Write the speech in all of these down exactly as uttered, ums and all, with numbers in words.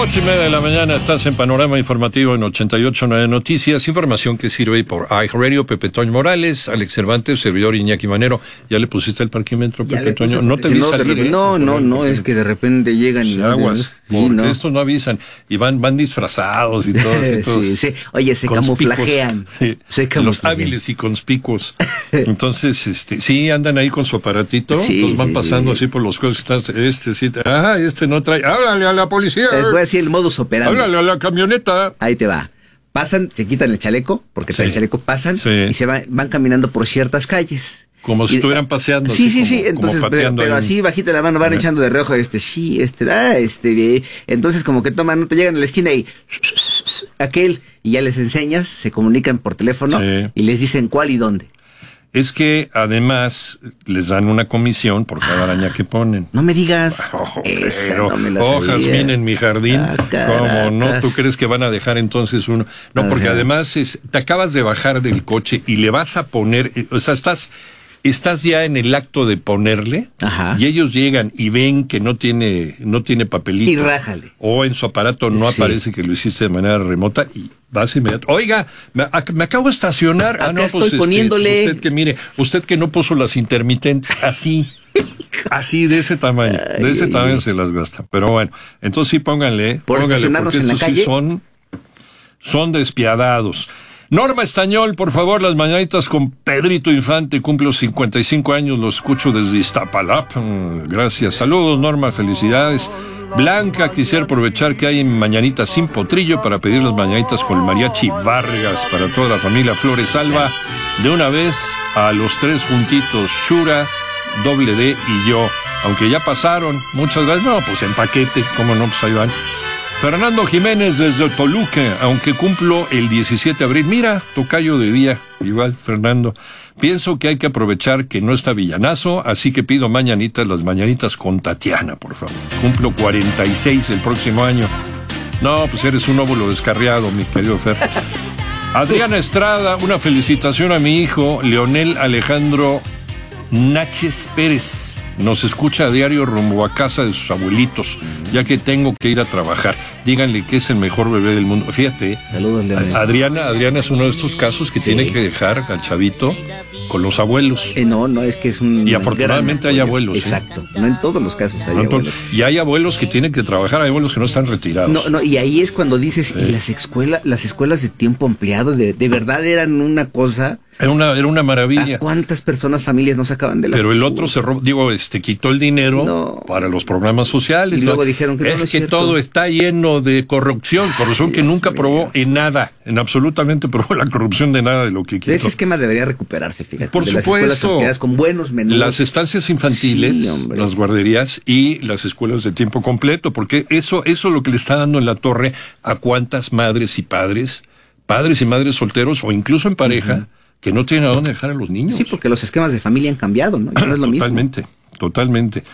Ocho y media de la mañana, estás en Panorama Informativo en ochenta y ocho punto nueve Noticias, información que sirve por iHeartRadio. Pepe Toño Morales, Alex Cervantes, servidor Iñaki Manero. ¿Ya le pusiste el parquímetro, Pepe Toño? No te vi no, salir, de, ¿eh? no, no, no, es que de repente llegan y aguas, no, porque no. estos no avisan y van van disfrazados y todos, y todos sí, sí. Oye, se conspicuos. camuflajean. Sí. Se camuflajean. Los hábiles y conspicuos. Entonces, este, sí, andan ahí con su aparatito, Sí, entonces van sí, pasando sí. así por los juegos. Este sí, ah, este no trae, háblale a la policía. Les voy a decir el modus operandi. Háblale a la camioneta. Ahí te va. Pasan, se quitan el chaleco, porque traen Sí. el chaleco, pasan Sí. y se van, van caminando por ciertas calles. Como si Y- estuvieran paseando. Sí, así sí, sí, como- entonces, como pero, pateando pero ahí. así bajita la mano van Ajá. echando de reojo, este, sí, este, ah, este, de- entonces como que toman nota, llegan a la esquina y aquel, y ya les enseñas, se comunican por teléfono Sí. y les dicen cuál y dónde. Es que además les dan una comisión por cada araña que ponen. No me digas, Ojo, esa pero no me la hojas sabía. vienen en mi jardín. Ah, ¿Cómo no? caracas. ¿Tú crees que van a dejar entonces uno? No, O porque sea. además es, te acabas de bajar del coche y le vas a poner, eh, o sea, estás, estás ya en el acto de ponerle Ajá. y ellos llegan y ven que no tiene, no tiene papelito. Y rájale. O en su aparato no Sí. aparece que lo hiciste de manera remota y vas inmediato. Oiga, me, ac- me acabo de estacionar. Acá ah, no, estoy pues, este, poniéndole. usted que mire, usted que no puso las intermitentes, así. Así, de ese tamaño, de ese Ay, tamaño ay. se las gasta. Pero bueno, entonces sí pónganle, Por pónganle, estacionarnos porque en la estos sí calle. son, son despiadados. Norma Estañol, por favor, las mañanitas con Pedrito Infante, cumplo cincuenta y cinco años, lo escucho desde Iztapalapa. Mm, Gracias, saludos Norma, felicidades. Blanca, quisiera aprovechar que hay mañanitas sin potrillo para pedir las mañanitas con el mariachi Vargas para toda la familia Flores Alba. De una vez a los tres juntitos, Shura, Doble D y yo. Aunque ya pasaron, muchas gracias. No, pues en paquete, cómo no, pues ahí van. Fernando Jiménez desde Toluca, aunque cumplo el diecisiete de abril. Mira, tocayo de día, igual, Fernando. Pienso que hay que aprovechar que no está Villanazo, así que pido mañanitas, las mañanitas con Tatiana, por favor. Cumplo cuarenta y seis el próximo año. No, pues eres un óvulo descarriado, mi querido Fer. Adriana Estrada, una felicitación a mi hijo, Leonel Alejandro Náchez Pérez. Nos escucha a diario rumbo a casa de sus abuelitos, ya que tengo que ir a trabajar. Díganle que es el mejor bebé del mundo. Fíjate, Saludos, Leonel. Adriana, Adriana es uno de estos casos que Sí. tiene que dejar al chavito con los abuelos. Eh, no, no, es que es un... Y afortunadamente gran hay apoyo. abuelos, ¿eh? Exacto, no en todos los casos hay ¿No? abuelos. Y hay abuelos que tienen que trabajar, hay abuelos que no están retirados. No, no, y ahí es cuando dices, y las escuelas, las escuelas de tiempo ampliado, de, de verdad eran una cosa. Era una, era una ¿A maravilla. cuántas personas, familias no sacaban de la Pero el otro se robó, digo, este, quitó el dinero No. para los programas sociales. Y luego ¿no? dijeron que no, es no es que cierto. todo está lleno de corrupción, corrupción que Dios nunca mío. probó en nada, en absolutamente probó la corrupción de nada de lo que quitó. Ese esquema debería recuperarse, fíjate. Por de las escuelas supuesto. ampliadas con buenos menús. Las estancias infantiles, Sí, hombre. las guarderías y las escuelas de tiempo completo, porque eso, eso es lo que le está dando en la torre a cuántas madres y padres, padres y madres solteros o incluso en pareja, uh-huh. que no tienen a dónde dejar a los niños. Sí, porque los esquemas de familia han cambiado, ¿no? Ya no es lo mismo. Totalmente, totalmente.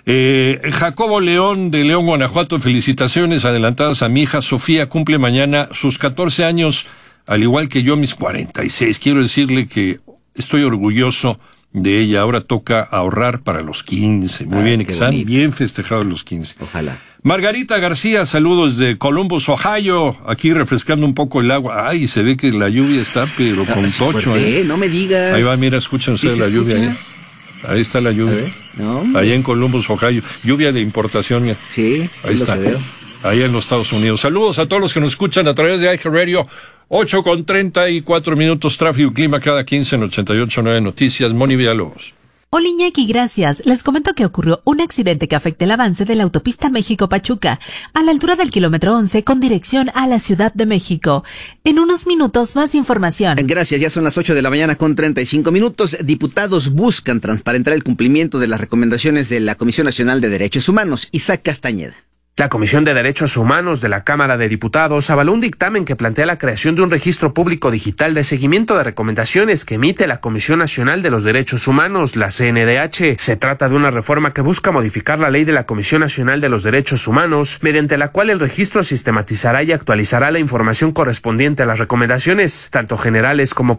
Eh, Jacobo León de León, Guanajuato, felicitaciones adelantadas a mi hija Sofía, cumple mañana sus catorce años, al igual que yo mis cuarenta y seis. Quiero decirle que estoy orgulloso de ella. Ahora toca ahorrar para los quince. Muy Ah, bien, qué que están bonito. bien festejados los quince. Ojalá. Margarita García, saludos de Columbus, Ohio, aquí refrescando un poco el agua. Ay, se ve que la lluvia está, pero con Ah, tocho, fuerte, ¿eh? No me digas. Ahí va, mira, escuchen ustedes ¿Sí la se lluvia, escucha? ¿eh? Ahí está la A lluvia. ver, no. Allá en Columbus, Ohio. Lluvia de importación, mira. Sí, Ahí es lo está. que veo. Ahí en los Estados Unidos. Saludos a todos los que nos escuchan a través de iHeartRadio. ocho con treinta y cuatro minutos, tráfico y clima cada quince en ochenta y ocho punto nueve Noticias. Moni Villalobos. Hola Iñaki, gracias. Les comento que ocurrió un accidente que afecta el avance de la autopista México-Pachuca, a la altura del kilómetro once con dirección a la Ciudad de México. En unos minutos, más información. Gracias, ya son las ocho de la mañana con treinta y cinco minutos. Diputados buscan transparentar el cumplimiento de las recomendaciones de la Comisión Nacional de Derechos Humanos. Isaac Castañeda. La Comisión de Derechos Humanos de la Cámara de Diputados avaló un dictamen que plantea la creación de un registro público digital de seguimiento de recomendaciones que emite la Comisión Nacional de los Derechos Humanos, la C N D H. Se trata de una reforma que busca modificar la ley de la Comisión Nacional de los Derechos Humanos, mediante la cual el registro sistematizará y actualizará la información correspondiente a las recomendaciones, tanto generales como